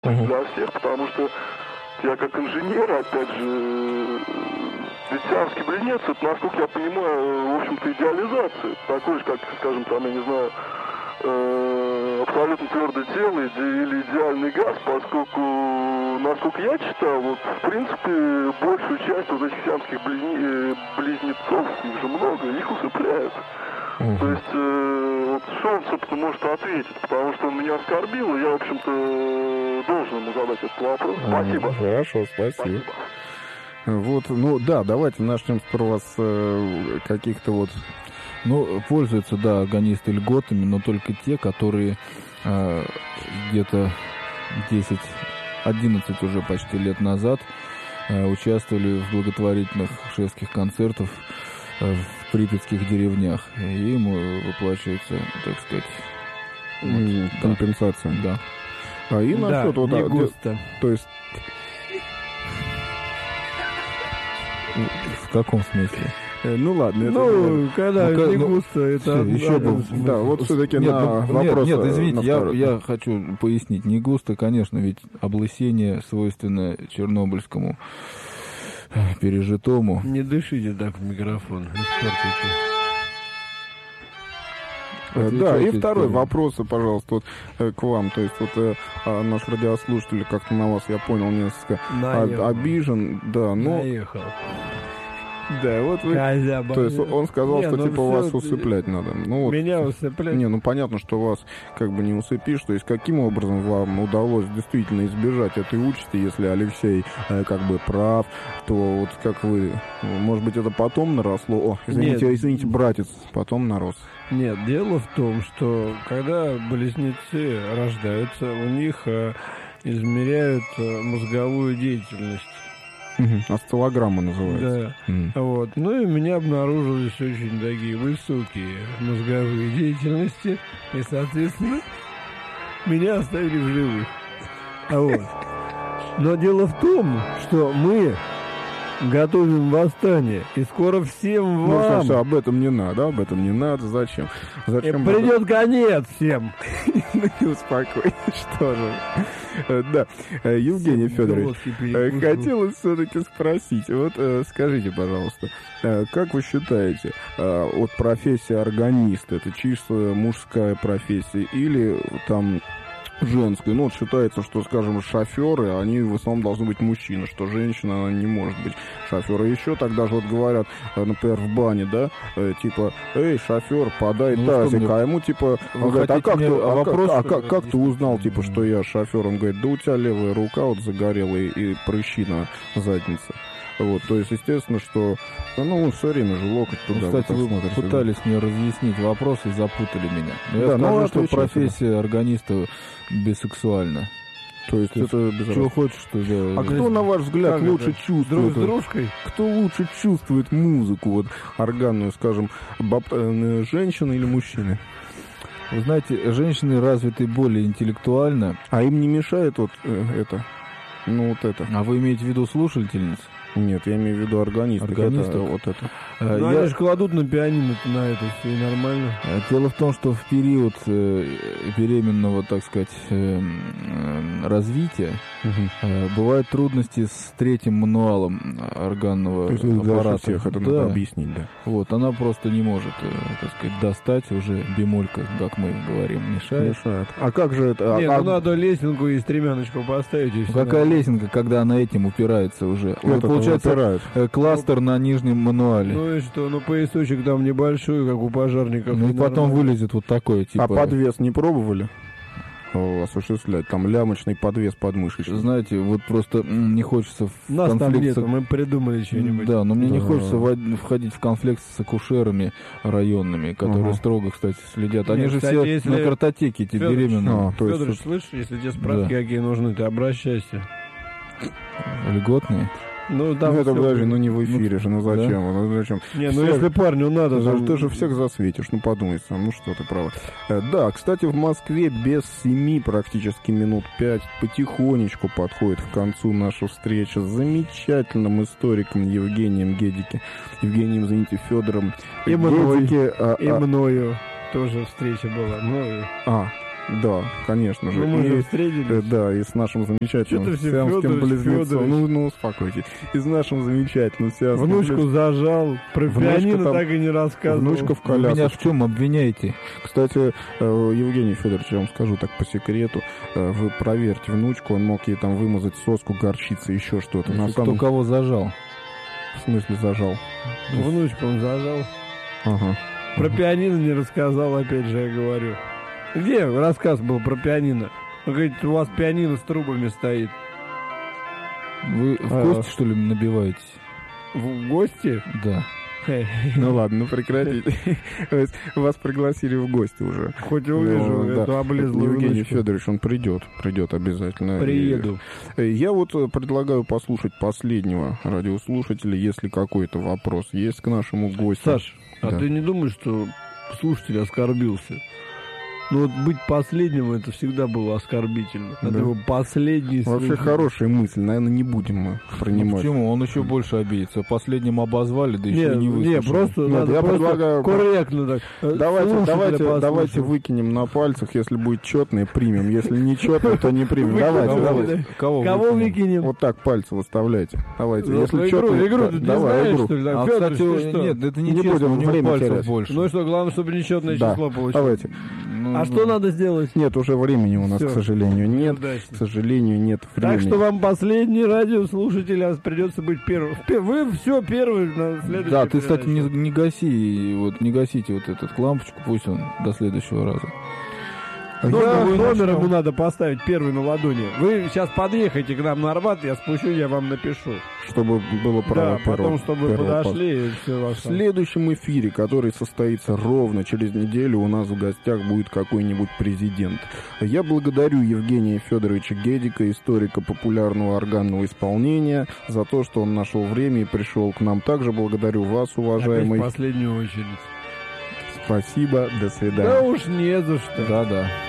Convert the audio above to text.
для всех, потому что я как инженер, опять же, вегетарианский блинец, это, насколько я понимаю, в общем-то, идеализация. Такой же, как, скажем, там, я не знаю, абсолютно твердое тело или идеальный газ, поскольку, насколько я читал, вот, в принципе, большую часть вот этих сиамских близнецов, их же много, их усыпляют. То есть, вот что он, собственно, может ответить, потому что он меня оскорбил, и я, в общем-то, должен ему задать этот вопрос. Спасибо. Хорошо, спасибо. Вот, ну да, давайте начнем сперва с каких-то вот... Ну, пользуются, да, органисты льготами, но только те, которые где-то 10-11 уже почти лет назад участвовали в благотворительных шефских концертах в припятских деревнях. И ему выплачивается, так сказать, компенсация. Да. И насчет вот... не густо. То есть... В каком смысле? Ну ладно, когда не густо, это еще был. Да, вот все-таки вопрос. Нет, извините, я хочу пояснить. Не густо, конечно, ведь облысение свойственно чернобыльскому пережитому. Не дышите так в микрофон, испортите. Да, и второй вопрос, пожалуйста, вот, к вам. То есть вот наш радиослушатель как-то на вас, я понял, несколько обижен. Да, но... Наехал. Да, вот вы... То есть он сказал, что типа вас усыплять надо. Ну, вот, меня усыплять? Не, ну понятно, что вас как бы не усыпишь. То есть каким образом вам удалось действительно избежать этой участи, если Алексей как бы прав, то вот как вы... Может быть, это потом наросло? О, извините, братец, потом нарос. Нет, дело в том, что когда близнецы рождаются, у них измеряют мозговую деятельность. Осциллограмма называется. Да. Вот. Ну и у меня обнаружились очень такие высокие мозговые деятельности. И, соответственно, меня оставили в живых. Вот. Но дело в том, что мы готовим восстание. И скоро всем вам... Ну, об этом не надо. Зачем? Придет конец всем. Не успокойся, что же. Да, Евгений Федорович, хотелось все-таки спросить. Вот скажите, пожалуйста, как вы считаете, вот профессия органиста, это чисто мужская профессия или там... женской. Ну, вот считается, что, скажем, шоферы, они в основном должны быть мужчины, что женщина, она не может быть шофером. Еще тогда же вот говорят, например, в бане, да, типа, эй, шофер, подай тазик, а ему типа, он говорит, как ты узнал, типа, что я шофер? Он говорит, да у тебя левая рука вот загорелая и прыщи на заднице. Вот, то есть, естественно, что, ну, все время же локоть туда. Кстати, вы пытались мне разъяснить вопрос и запутали меня. Но я скажу, что профессия органиста бисексуальна. То есть это что хочешь, что да. А кто, на ваш взгляд, лучше чувствует? Друг с дружкой? Кто лучше чувствует музыку, вот, органную, скажем, женщина или мужчина? Вы знаете, женщины развиты более интеллектуально. А им не мешает вот это? Ну, вот это. А вы имеете в виду слушательниц? Нет, я имею в виду органистов. Вот это. Ну, они же кладут на пианино на это все, и нормально. Дело в том, что в период беременного, так сказать, развития бывают трудности с третьим мануалом органного аппарата. Всех это надо объяснить, да. Вот, она просто не может, так сказать, достать уже бемолька, как мы говорим, мешает. А как же это? Нет, надо лесенку и стремяночку поставить. И какая лесенка, когда она этим упирается уже? Получается кластер на нижнем мануале. Ну и что? Ну поясочек там небольшой, как у пожарников. Ну и потом вылезет вот такой, типа... А подвес не пробовали осуществлять? Там лямочный подвес подмышечный. Знаете, вот просто не хочется в нас конфликт... там нету, мы придумали что-нибудь. Да, но мне не хочется входить в конфликт с акушерами районными, которые строго, кстати, следят. Они же кстати, все на картотеке, эти беременные. Федорович, слышишь, если тебе справки какие нужны, ты обращайся. Льготные? Ну, там это даже, не в эфире же, зачем? Да? Ну, зачем? Не, если парню надо... Ты же всех засветишь, подумай сам, ну что ты прав. Да, кстати, в Москве без 7 практически минут 5 потихонечку подходит к концу наша встреча с замечательным историком Евгением Федором. И мною тоже встреча была. Да, конечно же. Ну, мы же И, встретились. да, и с нашим замечательным Что-то все сиамским Фёдорович, близнецом. Фёдорович. Ну, успокойтесь. И с нашим замечательным сиамским Внучку зажал, про Внучка пианино там- так и не рассказывал. Внучка в Вы меня в колясочке. чем обвиняете? Кстати, Евгений Федорович, я вам скажу так по секрету, вы проверьте внучку, он мог ей там вымазать соску, горчицы, еще что-то. На Кто самом кого зажал? в смысле зажал. Внучку он зажал. Ага. Про пианино не рассказал, опять же, я говорю. Где рассказ был про пианино? Он говорит, у вас пианино с трубами стоит. Вы в гости, что ли, набиваетесь? В гости? Да. Ну ладно, прекратите. То есть вас пригласили в гости уже. Хоть увижу Ну, да. эту облезлую Евгений внучку. Федорович, он придет обязательно. Приеду. И я вот предлагаю послушать последнего радиослушателя, если какой-то вопрос есть к нашему гостю. Саш, а Да. ты не думаешь, что слушатель оскорбился? Ну вот быть последним, это всегда было оскорбительно. Это Да. его последний Вообще слушатель. хорошая мысль, наверное, не будем мы Ну, принимать. почему? Он еще больше обидится. Последним обозвали, да еще и не Не, выслушали. просто Нет, надо я просто предлагаю- корректно так. Давайте выкинем на пальцах, если будет четное, примем. Если не четное, то не примем. Давайте. Кого Кого выкинем? выкинем? Вот так пальцы выставляйте. Давайте. Ну, Если игру, четное, игру ты не давай знаешь, игру. что ли? А, Фёдорович, кстати, ты что? нет, это Не не честно, будем у него время пальцев терять. больше. Ну и что, главное, чтобы нечетное Да. число получилось. Давайте. Ну, А что надо сделать? Нет, уже времени у нас, Всё. к сожалению, нет. Неудачно. К сожалению, нет времени. Так что вам последний радиослушатель, а придется быть первым. Вы все первый на следующий. Да, ты, кстати, не гасите вот эту лампочку, пусть он до следующего раза. Номер ему надо поставить первый на ладони. Вы сейчас подъехайте к нам на Арбат, я спущу, я вам напишу. Чтобы было право Да, потом, чтобы вы первого подошли и все В ваше. следующем эфире, который состоится ровно через неделю, у нас в гостях будет какой-нибудь президент. Я благодарю Евгения Федоровича Гедика, историка популярного органного исполнения, за то, что он нашел время и пришел к нам. Также благодарю вас, Опять уважаемый. в последнюю очередь. Спасибо, до свидания. Да уж не за что. Да-да.